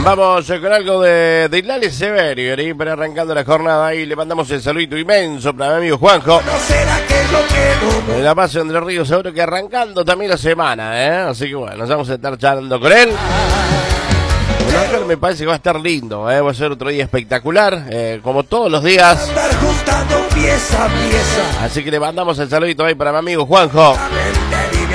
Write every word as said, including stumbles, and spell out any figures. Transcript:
Vamos con algo de, de Lali Severio, ¿eh? Para arrancando la jornada y le mandamos el saludito inmenso para mi amigo Juanjo. De La Paz Entre Ríos, seguro que arrancando también la semana, ¿eh? Así que bueno, nos vamos a estar charlando con él. Bueno, me parece que va a estar lindo, ¿eh? Va a ser otro día espectacular, eh, como todos los días. Así que le mandamos el saludito ahí para mi amigo Juanjo.